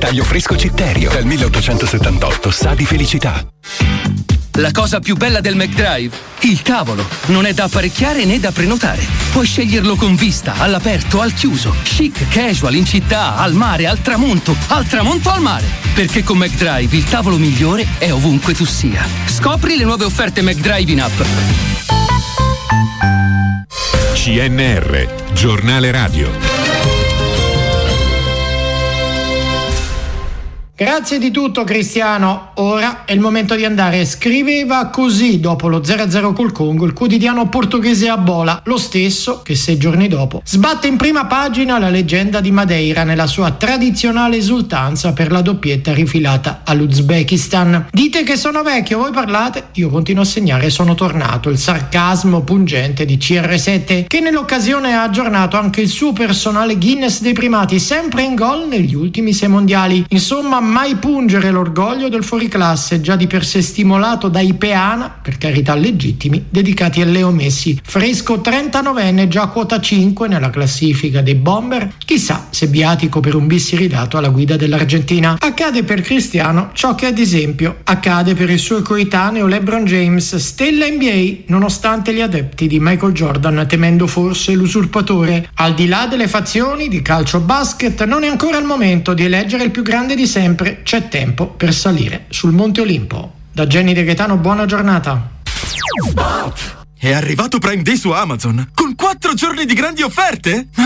taglio fresco Citterio. Dal 1878 sa di felicità. La cosa più bella del McDrive? Il tavolo. Non è da apparecchiare né da prenotare. Puoi sceglierlo con vista, all'aperto, al chiuso, chic, casual, in città, al mare, al tramonto al mare. Perché con McDrive il tavolo migliore è ovunque tu sia. Scopri le nuove offerte McDrive in app. CNR, giornale radio. Grazie di tutto Cristiano, ora è il momento di andare. Scriveva così dopo lo 0-0 col Congo il quotidiano portoghese Abola, lo stesso che 6 giorni dopo sbatte in prima pagina la leggenda di Madeira nella sua tradizionale esultanza per la doppietta rifilata all'Uzbekistan. Dite che sono vecchio, voi parlate, io continuo a segnare sono tornato, il sarcasmo pungente di CR7 che nell'occasione ha aggiornato anche il suo personale Guinness dei primati, sempre in gol negli ultimi 6 mondiali. Insomma, mai pungere l'orgoglio del fuoriclasse, già di per sé stimolato dai peana, per carità legittimi, dedicati a Leo Messi. Fresco 39enne, già quota 5 nella classifica dei Bomber, chissà se viatico per un bis ridato alla guida dell'Argentina. Accade per Cristiano ciò che ad esempio accade per il suo coetaneo LeBron James, stella NBA, nonostante gli adepti di Michael Jordan temendo forse l'usurpatore. Al di là delle fazioni di calcio basket, non è ancora il momento di eleggere il più grande di sempre. C'è tempo per salire sul Monte Olimpo. Da Jenny De Gaetano, buona giornata. È arrivato Prime Day su Amazon con 4 giorni di grandi offerte?